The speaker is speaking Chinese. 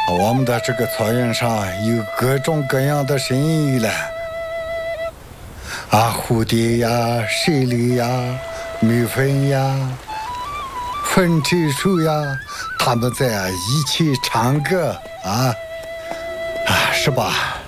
我们的这个草原上有各种各样的声音了，蝴蝶呀、蛇类呀、蜜蜂呀、粉蝶鼠呀，它们在一起唱歌是吧？